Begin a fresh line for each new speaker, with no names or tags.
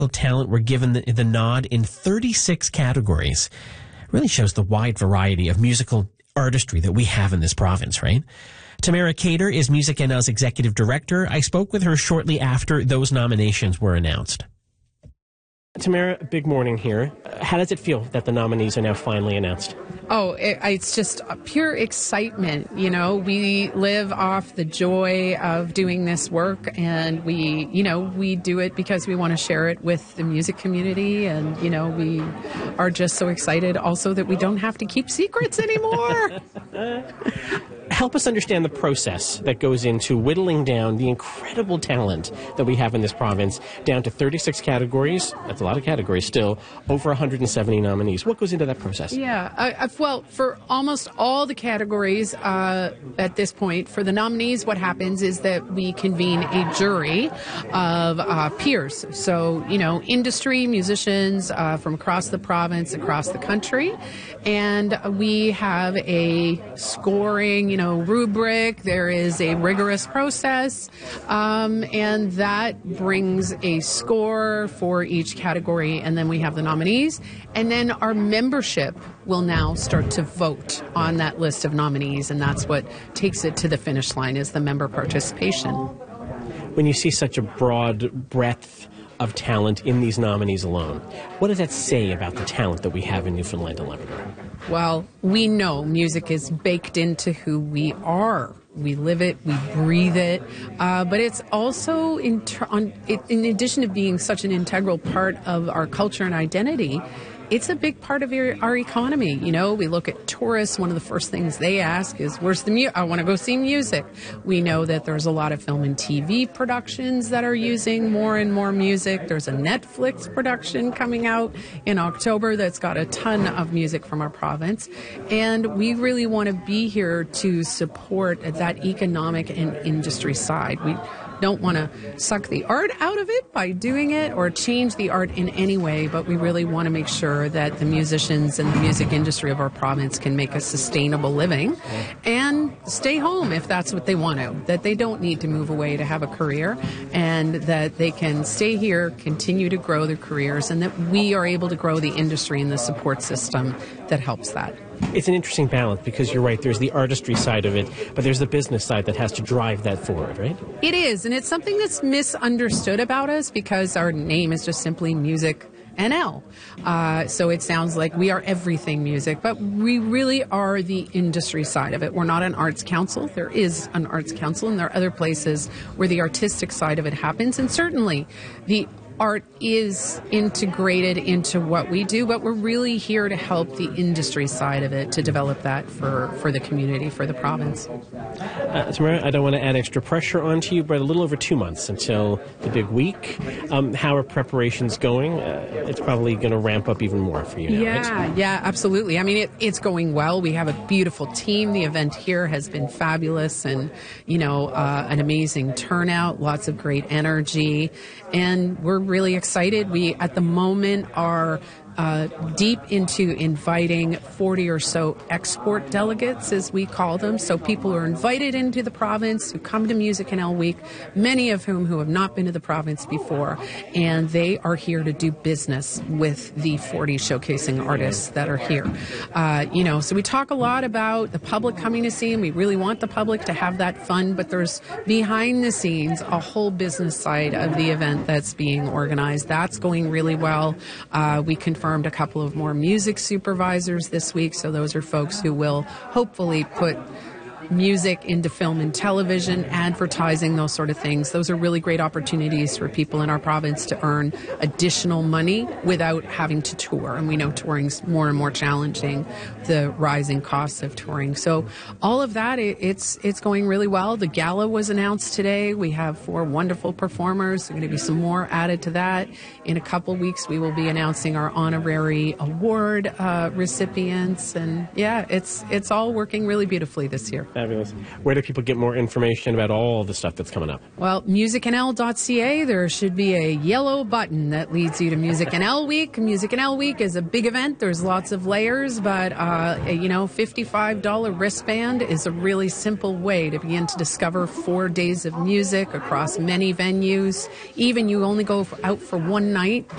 talent were given the nod in 36 categories. Really shows the wide variety of musical artistry that we have in this province, right? Tamara Cater is Music NL's executive director. I spoke with her shortly after those nominations were announced. Tamara, big morning here. How does it feel that the nominees are now finally announced?
Oh, it's just a pure excitement. You know, we live off the joy of doing this work, and we do it because we want to share it with the music community, and, we are just so excited also that we don't have to keep secrets anymore.
Help us understand the process that goes into whittling down the incredible talent that we have in this province down to 36 categories. That's a lot of categories still, over 170 nominees. What goes into that process?
Yeah, well, for almost all the categories at this point, for the nominees, what happens is that we convene a jury of peers. So, industry, musicians from across the province, across the country. And we have a scoring, rubric. There is a rigorous process. And that brings a score for each category. And then we have the nominees. And then our membership will now start to vote on that list of nominees. And that's what takes it to the finish line, is the member participation.
When you see such a broad breadth of talent in these nominees alone, what does that say about the talent that we have in Newfoundland and Labrador? Well,
we know music is baked into who we are. We live it, we breathe it, but it's also, in addition to being such an integral part of our culture and identity, it's a big part of our economy. We look at tourists. One of the first things they ask is, where's the music? I want to go see music. We know that there's a lot of film and TV productions that are using more and more music. There's a Netflix production coming out in October that's got a ton of music from our province. And we really want to be here to support that economic and industry side. We don't want to suck the art out of it by doing it or change the art in any way, but we really want to make sure that the musicians and the music industry of our province can make a sustainable living and stay home if that's what they want to, that they don't need to move away to have a career, and that they can stay here, continue to grow their careers, and that we are able to grow the industry and the support system that helps that.
It's an interesting balance because you're right, there's the artistry side of it, but there's the business side that has to drive that forward, right?
It is, and it's something that's misunderstood about us because our name is just simply Music NL. So it sounds like we are everything music, but we really are the industry side of it. We're not an arts council. There is an arts council, and there are other places where the artistic side of it happens, and certainly the art is integrated into what we do, but we're really here to help the industry side of it, to develop that for the community, for the province.
Tamara, I don't want to add extra pressure onto you, but a little over 2 months until the big week. How are preparations going? It's probably going to ramp up even more for you now, right?
Yeah, absolutely. I mean, it's going well. We have a beautiful team. The event here has been fabulous, and, an amazing turnout, lots of great energy, and we're really excited. We, at the moment, are deep into inviting 40 or so export delegates, as we call them. So people are invited into the province who come to Music NL Week, many of whom who have not been to the province before, and they are here to do business with the 40 showcasing artists that are here. So we talk a lot about the public coming to see, and we really want the public to have that fun, but there's behind the scenes a whole business side of the event that's being organized. That's going really well. We confirmed a couple of more music supervisors this week, so those are folks who will hopefully put music into film and television, advertising, those sort of things. Those are really great opportunities for people in our province to earn additional money without having to tour. And we know touring's more and more challenging, the rising costs of touring. So all of that, it's going really well. The gala was announced today. We have 4 wonderful performers. There's going to be some more added to that. In a couple weeks, we will be announcing our honorary award recipients. And yeah, it's all working really beautifully this year.
Fabulous. Where do people get more information about all the stuff that's coming up?
Well, musicnl.ca, there should be a yellow button that leads you to Music NL Week. Music NL Week is a big event. There's lots of layers, but, $55 wristband is a really simple way to begin to discover 4 days of music across many venues. Even you only go out for one night,